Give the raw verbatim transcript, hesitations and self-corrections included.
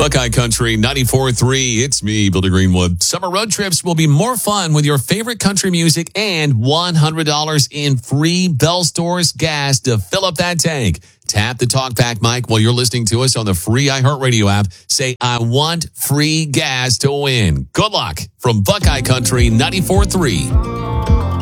Buckeye Country ninety-four point three. It's me, Billy Greenwood. Summer road trips will be more fun with your favorite country music and one hundred dollars in free Bell Stores gas to fill up that tank. Tap the talkback mic while you're listening to us on the free iHeartRadio app. Say, I want free gas to win. Good luck from Buckeye Country ninety-four point three.